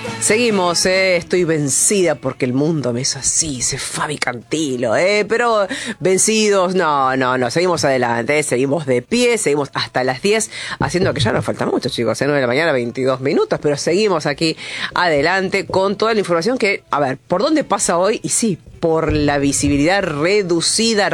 Seguimos, estoy vencida porque el mundo me hizo así, dice Fabi Cantilo, pero vencidos, no, seguimos adelante, seguimos de pie, seguimos hasta las 10, haciendo que ya nos falta mucho, chicos, 9 de la mañana, 22 minutos, pero seguimos aquí adelante con toda la información que, a ver, ¿por dónde pasa hoy? Y sí, por la visibilidad reducida,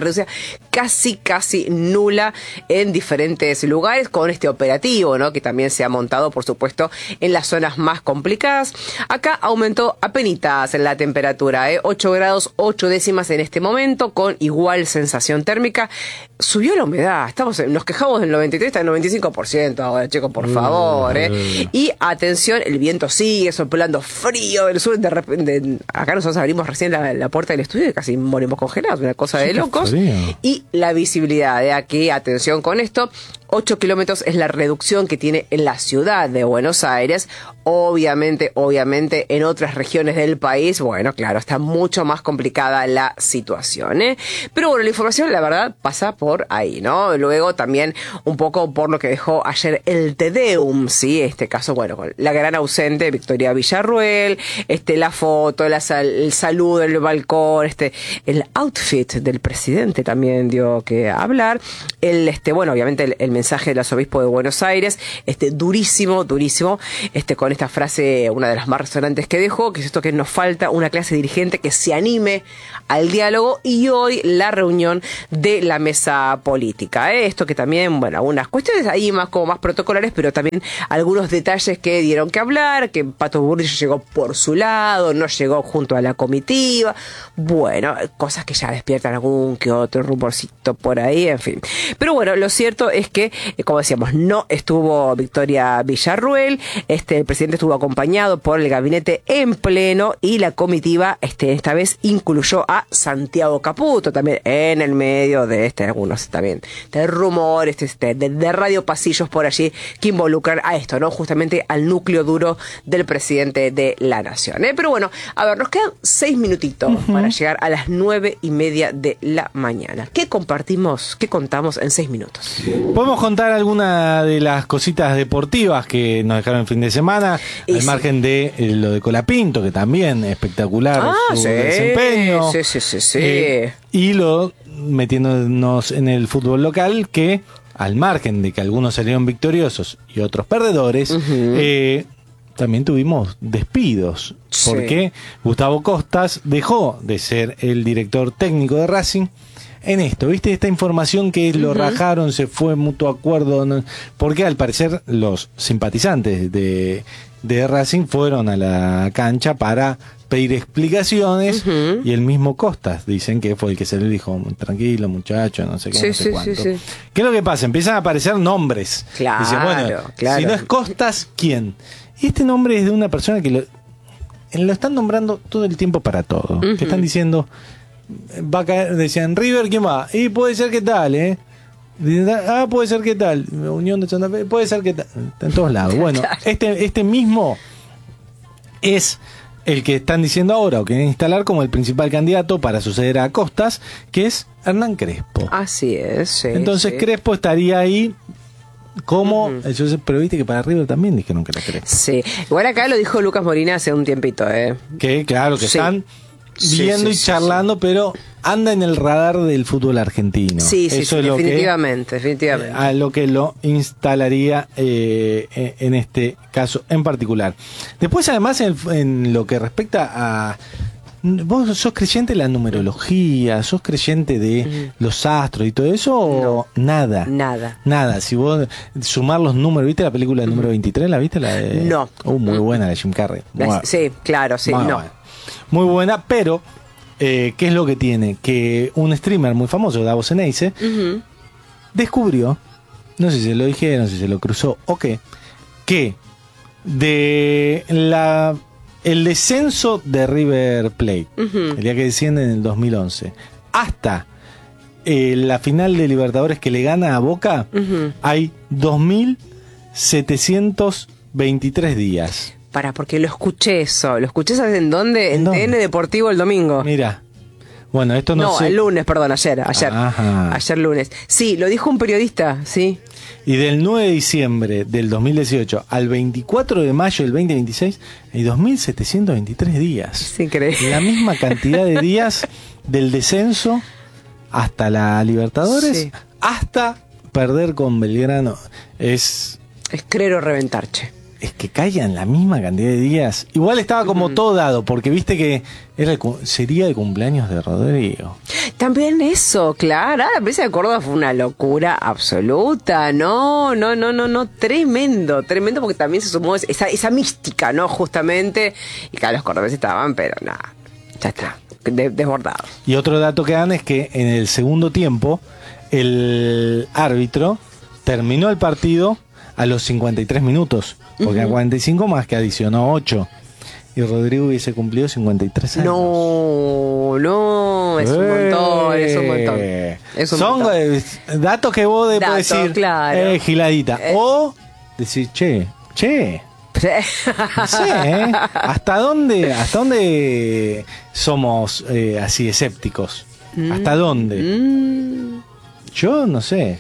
casi nula en diferentes lugares con este operativo, ¿no? Que también se ha montado, por supuesto, en las zonas más complicadas. Acá aumentó apenitas la temperatura, 8 grados 8 décimas en este momento, con igual sensación térmica. Subió la humedad, nos quejamos del 93, está en 95% ahora, chicos, por favor, Y atención, el viento sigue soplando frío del sur, de repente, acá nosotros abrimos recién la puerta del estudio y casi morimos congelados, una cosa de locos. Y la visibilidad de aquí, atención con esto, 8 kilómetros es la reducción que tiene en la ciudad de Buenos Aires. Obviamente, en otras regiones del país, bueno, claro, está mucho más complicada la situación, Pero bueno, la información, la verdad, pasa por ahí, ¿no? Luego también un poco por lo que dejó ayer el Te Deum, ¿sí? Este caso, bueno, con la gran ausente Victoria Villarruel, la foto, el saludo en el balcón, el outfit del presidente también dio que hablar. Bueno, obviamente el mensaje del arzobispo de Buenos Aires, durísimo, con esta frase, una de las más resonantes que dejó, que es esto: que nos falta una clase dirigente que se anime al diálogo. Y hoy la reunión de la mesa política, esto que también, bueno, algunas cuestiones ahí más protocolares, pero también algunos detalles que dieron que hablar, que Pato Bullrich llegó por su lado, no llegó junto a la comitiva, bueno, cosas que ya despiertan algún que otro rumorcito por ahí, en fin. Pero bueno, lo cierto es que, como decíamos, no estuvo Victoria Villarruel, el presidente estuvo acompañado por el gabinete en pleno, y la comitiva esta vez incluyó a Santiago Caputo también en el medio de algunos también de rumores de radio pasillos por allí que involucran a esto, ¿no? Justamente al núcleo duro del presidente de la nación, Pero bueno, a ver, nos quedan 6 minutitos para llegar a las 9:30 de la mañana. ¿Qué compartimos, qué contamos en 6 minutos? Podemos contar alguna de las cositas deportivas que nos dejaron el fin de semana, al margen de lo de Colapinto, que también espectacular su desempeño. Sí. Y lo metiéndonos en el fútbol local, que al margen de que algunos salieron victoriosos y otros perdedores, también tuvimos despidos, porque Gustavo Costas dejó de ser el director técnico de Racing. En esto, ¿viste? Esta información que lo rajaron, se fue mutuo acuerdo, ¿no? Porque al parecer los simpatizantes de Racing fueron a la cancha para pedir explicaciones, y el mismo Costas dicen que fue el que se le dijo: tranquilo, muchacho, no sé qué, no sé cuánto. Sí. ¿Qué es lo que pasa? Empiezan a aparecer nombres. Claro, dicen, bueno, si no es Costas, ¿quién? Y este nombre es de una persona que lo están nombrando todo el tiempo para todo. Que están diciendo: va a caer, decían, River, ¿quién va? Y puede ser que tal, puede ser que tal, Unión de Santa Fe, puede ser que tal, en todos lados. Bueno, este mismo es el que están diciendo ahora, o quieren instalar como el principal candidato para suceder a Costas, que es Hernán Crespo. Así es, sí. Entonces Crespo estaría ahí como, pero viste que para River también dijeron que era Crespo. Sí, igual acá lo dijo Lucas Molina hace un tiempito, Que claro, que están viendo y charlando, pero anda en el radar del fútbol argentino. Sí, eso es definitivamente. A lo que lo instalaría en este caso en particular. Después, además, en lo que respecta a... ¿Vos sos creyente de la numerología? ¿Sos creyente de los astros y todo eso? ¿O nada? Nada. Si vos sumar los números, ¿viste la película del número 23? ¿La viste? No. Muy buena, la de Jim Carrey. Sí, claro, sí, no. Buena. Muy buena, pero ¿qué es lo que tiene? Que un streamer muy famoso, Davos Eneise, descubrió, no sé si se lo dijeron, si se lo cruzó o qué, que de el descenso de River Plate, el día que desciende en el 2011, hasta la final de Libertadores que le gana a Boca, hay 2.723 días. Porque lo escuché eso. ¿Lo escuché, sabes en dónde? En TN Deportivo el domingo. Mira, Bueno, esto no sé. el lunes, perdón, ayer. Ajá. Ayer lunes. Sí, lo dijo un periodista, sí. Y del 9 de diciembre del 2018 al 24 de mayo del 2026 hay 2.723 días. Es increíble. La misma cantidad de días del descenso hasta la Libertadores, Sí. hasta perder con Belgrano. Es crero reventar, che. Es que caigan la misma cantidad de días. Igual estaba como todo dado, porque viste que sería el cumpleaños de Rodrigo. También eso, claro. La presa de Córdoba fue una locura absoluta. No. Tremendo porque también se sumó esa mística, ¿no? Justamente. Y claro, los cordobeses estaban, pero nada. Ya está. Desbordados. Y otro dato que dan es que en el segundo tiempo, el árbitro terminó el partido a los 53 minutos. Porque a 45 más que adicionó 8. Y Rodrigo hubiese cumplido 53 años. No, es un montón, es un montón. Son datos que vos podés decir, claro. giladita. O decir, che. No sé, ¿Hasta dónde somos así escépticos? ¿Hasta dónde? Yo no sé,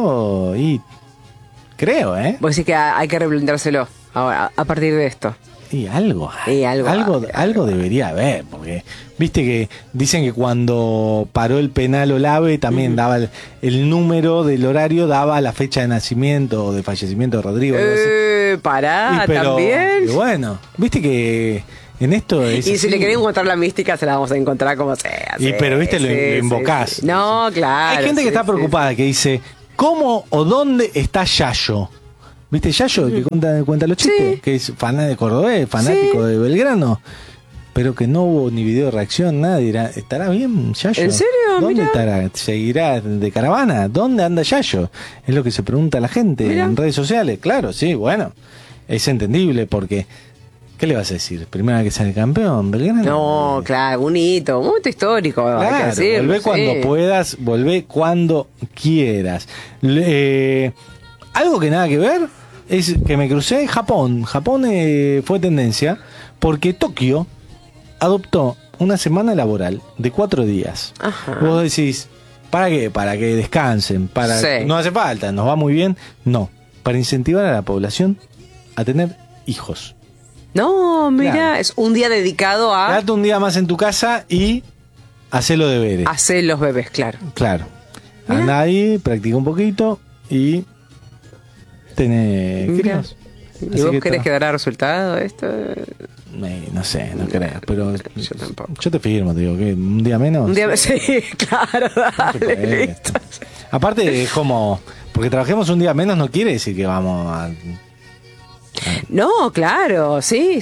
creo, Vos decís que hay que replanteárselo ahora, a partir de esto. Y algo debería haber, porque viste que dicen que cuando paró el penal Olave también daba el número del horario, daba la fecha de nacimiento o de fallecimiento de Rodrigo. También. Y bueno, viste que en esto es y así. si le querés encontrar la mística, se la vamos a encontrar como sea. Pero viste, lo invocás. Sí. No, claro. Hay gente que está preocupada, que dice, ¿cómo o dónde está Yayo? ¿Viste Yayo, que cuenta los chistes? Sí. Que es fanático de Cordobés, fanático de Belgrano. Pero que no hubo ni video de reacción, nada. Dirá, ¿estará bien Yayo? ¿En serio? ¿Dónde Mirá. estará? ¿Seguirá de caravana? ¿Dónde anda Yayo? Es lo que se pregunta la gente en redes sociales. Claro, sí, bueno. Es entendible porque... ¿Qué le vas a decir? ¿Primera vez que sale campeón, Belgrano? No, claro, un hito histórico. Hay que Claro, decirlo, volvé cuando puedas, volvé cuando quieras. Algo que nada que ver es que me crucé Japón. Japón fue tendencia porque Tokio adoptó una semana laboral de 4 días. Ajá. Vos decís, ¿para qué? Para que descansen, Sí. no hace falta, nos va muy bien. No, para incentivar a la población a tener hijos. No, mira, Claro. es un día dedicado a Quedate un día más en tu casa y hacé los deberes. hacer los bebés, claro. Claro. Mirá. Anda ahí, practica un poquito y tenés Mirá. críos. ¿Y Así vos que querés está. que dará resultado esto? No sé, no creo, pero Yo tampoco. yo te firmo, te digo, que un día menos. Un día, sí, claro, se puede. dale, listo. Aparte es como, porque trabajemos un día menos no quiere decir que vamos a... No, claro, sí.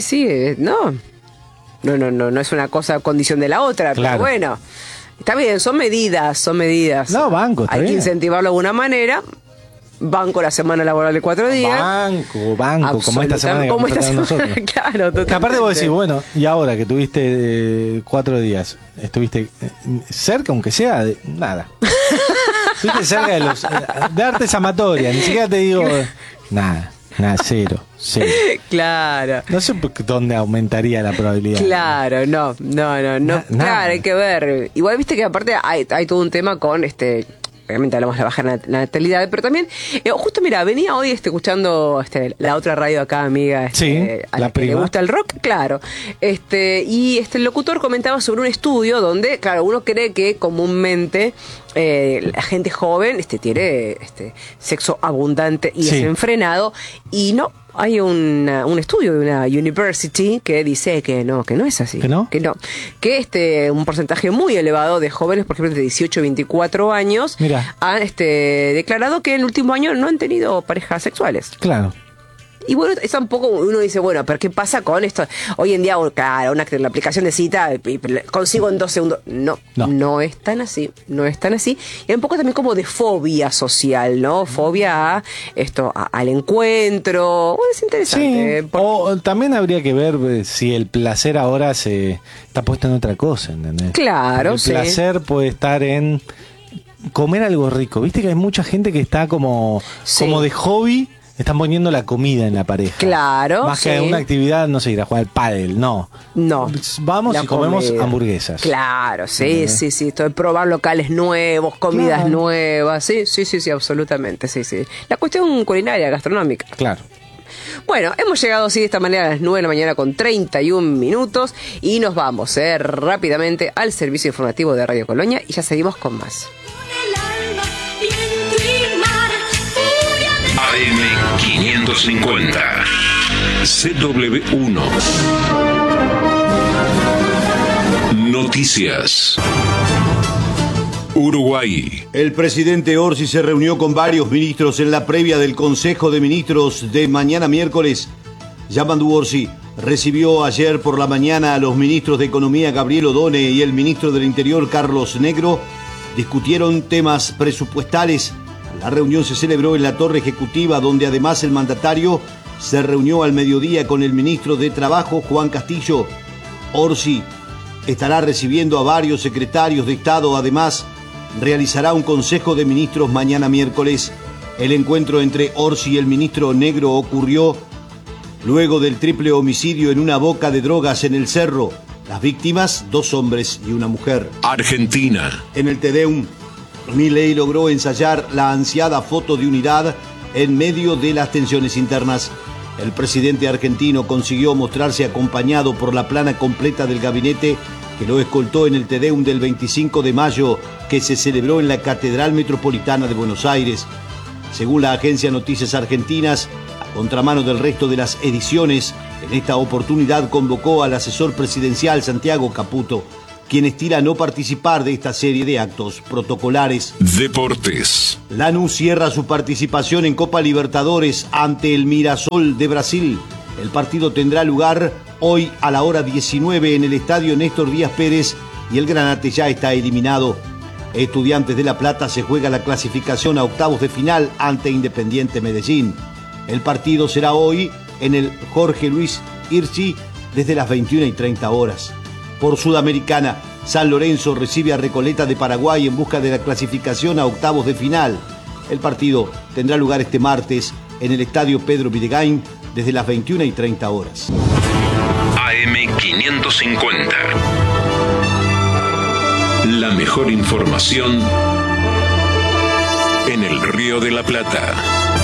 No es una cosa condición de la otra, Claro. pero bueno. Está bien, son medidas. No, banco, está Hay que bien. incentivarlo de alguna manera. Banco la semana laboral de 4 días. Banco, como esta semana que Como vamos a esta tener semana, nosotros. claro, totalmente. Que aparte vos decís, bueno, y ahora que tuviste 4 días, estuviste cerca, aunque sea, de nada. Estuviste cerca de artes amatorias, ni siquiera te digo nada, cero. Claro. No sé dónde aumentaría la probabilidad. Claro, no. Nada. Claro, hay que ver. Igual viste que aparte hay todo un tema con obviamente hablamos de la baja natalidad, pero también, justo mira, venía hoy escuchando la otra radio acá, amiga, Sí, a la la que le prima. gusta el rock, claro. Y el locutor comentaba sobre un estudio donde, claro, uno cree que comúnmente la gente joven tiene sexo abundante y Sí. desenfrenado, y no. Hay un estudio de una university que dice que no es así. ¿Que no? Que un porcentaje muy elevado de jóvenes, por ejemplo, de 18 a 24 años, Mira. han declarado que en el último año no han tenido parejas sexuales. Claro. Y bueno, es un poco, uno dice, bueno, pero ¿qué pasa con esto? Hoy en día, claro, la aplicación de cita, consigo en 2 segundos. No es tan así, no es tan así. Y hay un poco también como de fobia social, ¿no? Fobia al encuentro. Bueno, es interesante. Sí, o también habría que ver si el placer ahora se está puesto en otra cosa, ¿entendés? Claro, Porque sí. el placer puede estar en comer algo rico. Viste que hay mucha gente que está como Sí. de hobby están poniendo la comida en la pareja. Claro. Más que una actividad, no sé, ir a jugar al pádel, no. No. Vamos y comemos hamburguesas. Claro, sí. Esto de probar locales nuevos, comidas nuevas. Sí, absolutamente, sí. La cuestión culinaria, gastronómica. Claro. Bueno, hemos llegado así de esta manera a las 9 de la mañana con 31 minutos y nos vamos rápidamente al servicio informativo de Radio Colonia y ya seguimos con más. AM550 CW1 Noticias. Uruguay. El presidente Orsi se reunió con varios ministros en la previa del Consejo de Ministros de mañana miércoles. Yamandu Orsi recibió ayer por la mañana a los ministros de Economía Gabriel Odone y el ministro del Interior Carlos Negro. Discutieron temas presupuestales. La reunión se celebró en la Torre Ejecutiva, donde además el mandatario se reunió al mediodía con el ministro de Trabajo, Juan Castillo. Orsi estará recibiendo a varios secretarios de Estado. Además, realizará un Consejo de Ministros mañana miércoles. El encuentro entre Orsi y el ministro Negro ocurrió luego del triple homicidio en una boca de drogas en el Cerro. Las víctimas, 2 hombres y una mujer. Argentina. En el Te Deum, Milei logró ensayar la ansiada foto de unidad en medio de las tensiones internas. El presidente argentino consiguió mostrarse acompañado por la plana completa del gabinete que lo escoltó en el Te Deum del 25 de mayo que se celebró en la Catedral Metropolitana de Buenos Aires. Según la agencia Noticias Argentinas, a contramano del resto de las ediciones, en esta oportunidad convocó al asesor presidencial Santiago Caputo, quien estira no participar de esta serie de actos protocolares. Deportes. Lanús cierra su participación en Copa Libertadores ante el Mirassol de Brasil. El partido tendrá lugar hoy a la hora 19 en el estadio Néstor Díaz Pérez y el Granate ya está eliminado. Estudiantes de La Plata se juega la clasificación a octavos de final ante Independiente Medellín. El partido será hoy en el Jorge Luis Hirschi desde las 21:30. Por Sudamericana, San Lorenzo recibe a Recoleta de Paraguay en busca de la clasificación a octavos de final. El partido tendrá lugar este martes en el estadio Pedro Videgain desde las 21:30. AM550. La mejor información en el Río de la Plata.